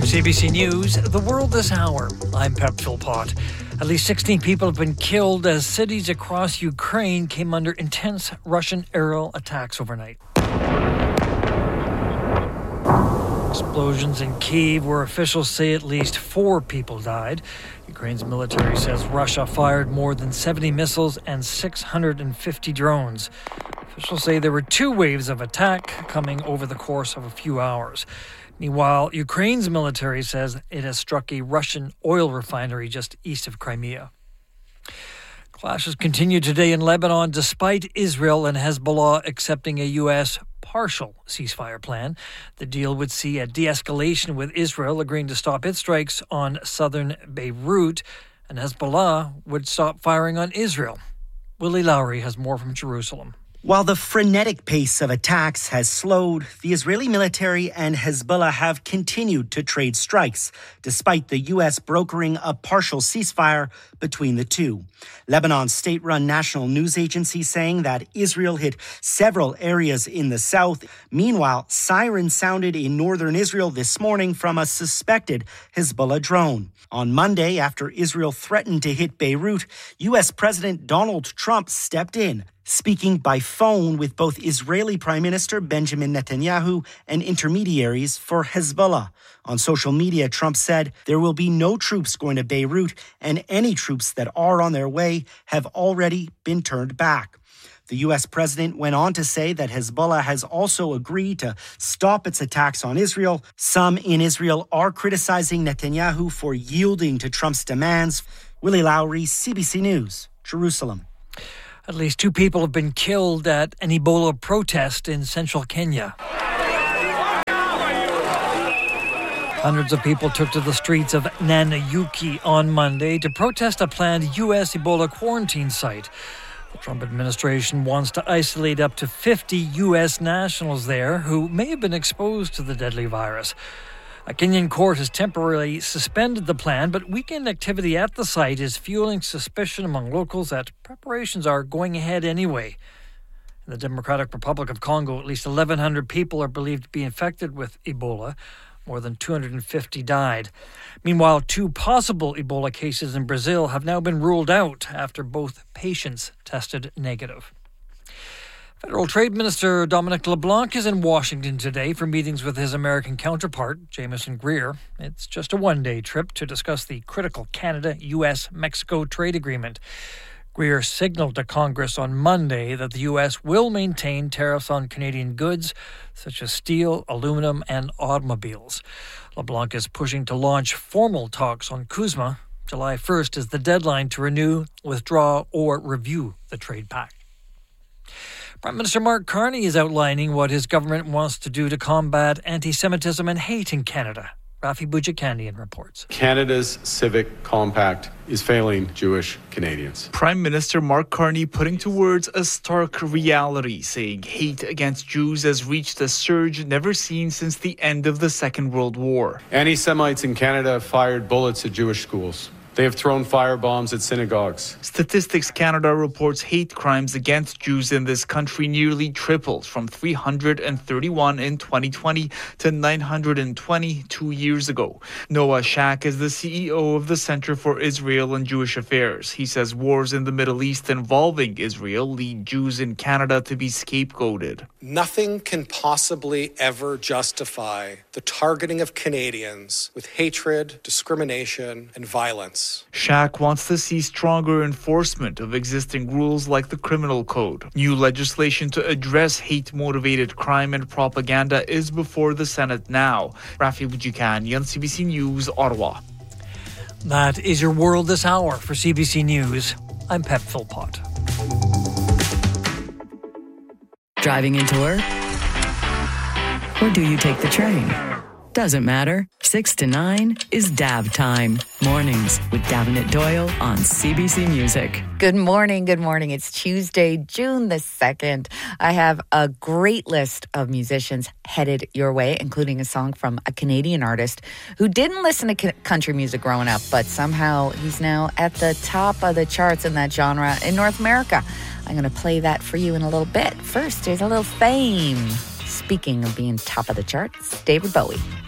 CBC News, The World This Hour. I'm Pep Philpott. At least 16 people have been killed as cities across Ukraine came under intense Russian aerial attacks overnight. Explosions in Kyiv, where officials say at least 4 people died. Ukraine's military says Russia fired more than 70 missiles and 650 drones. Officials say there were 2 waves of attack coming over the course of a few hours. Meanwhile, Ukraine's military says it has struck a Russian oil refinery just east of Crimea. Clashes continue today in Lebanon despite Israel and Hezbollah accepting a U.S. partial ceasefire plan. The deal would see a de-escalation with Israel agreeing to stop its strikes on southern Beirut, and Hezbollah would stop firing on Israel. Willie Lowry has more from Jerusalem. While the frenetic pace of attacks has slowed, the Israeli military and Hezbollah have continued to trade strikes, despite the U.S. brokering a partial ceasefire between the two. Lebanon's state-run national news agency saying that Israel hit several areas in the south. Meanwhile, sirens sounded in northern Israel this morning from a suspected Hezbollah drone. On Monday, after Israel threatened to hit Beirut, U.S. President Donald Trump stepped in, speaking by phone with both Israeli Prime Minister Benjamin Netanyahu and intermediaries for Hezbollah. On social media, Trump said there will be no troops going to Beirut, and any troops that are on their way have already been turned back. The U.S. president went on to say that Hezbollah has also agreed to stop its attacks on Israel. Some in Israel are criticizing Netanyahu for yielding to Trump's demands. Willie Lowry, CBC News, Jerusalem. At least 2 people have been killed at an Ebola protest in central Kenya. Hundreds of people took to the streets of Nanyuki on Monday to protest a planned U.S. Ebola quarantine site. The Trump administration wants to isolate up to 50 U.S. nationals there who may have been exposed to the deadly virus. A Kenyan court has temporarily suspended the plan, but weekend activity at the site is fueling suspicion among locals that preparations are going ahead anyway. In the Democratic Republic of Congo, at least 1,100 people are believed to be infected with Ebola. More than 250 died. Meanwhile, 2 possible Ebola cases in Brazil have now been ruled out after both patients tested negative. Federal Trade Minister Dominic LeBlanc is in Washington today for meetings with his American counterpart, Jamieson Greer. It's just a one-day trip to discuss the critical Canada-US-Mexico trade agreement. Greer signaled to Congress on Monday that the U.S. will maintain tariffs on Canadian goods such as steel, aluminum, and automobiles. LeBlanc is pushing to launch formal talks on CUSMA. July 1st is the deadline to renew, withdraw, or review the trade pact. Prime Minister Mark Carney is outlining what his government wants to do to combat anti-Semitism and hate in Canada. Rafi Boudjikanian reports. Canada's civic compact is failing Jewish Canadians. Prime Minister Mark Carney putting to words a stark reality, saying hate against Jews has reached a surge never seen since the end of the Second World War. Anti-Semites in Canada have fired bullets at Jewish schools. They have thrown firebombs at synagogues. Statistics Canada reports hate crimes against Jews in this country nearly tripled from 331 in 2020 to 920 2 years ago. Noah Shack is the CEO of the Center for Israel and Jewish Affairs. He says wars in the Middle East involving Israel lead Jews in Canada to be scapegoated. Nothing can possibly ever justify the targeting of Canadians with hatred, discrimination, and violence. Shack wants to see stronger enforcement of existing rules like the Criminal Code. New legislation to address hate-motivated crime and propaganda is before the Senate now. Rafi Boudjikanian, CBC News, Ottawa. That is your World This Hour for CBC News. I'm Pep Philpott. Driving into work? Or do you take the train? Doesn't matter. 6 to 9 is DAB time. Mornings with Davenant Doyle on CBC Music. Good morning. Good morning. It's Tuesday, June the 2nd. I have a great list of musicians headed your way, including a song from a Canadian artist who didn't listen to country music growing up, but somehow he's now at the top of the charts in that genre in North America. I'm going to play that for you in a little bit. First, there's a little fame. Speaking of being top of the charts, David Bowie.